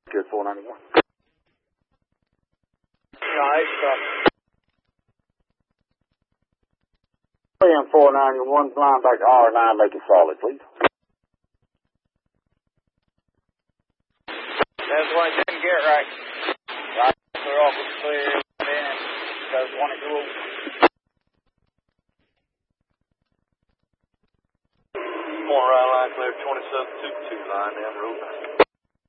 Good 491. Nice. AM 491, flying back to R9, make it solid, please. That's what I didn't get right. Right, clear off with clear in. Goes 1 More right line clear, 2722 line down road.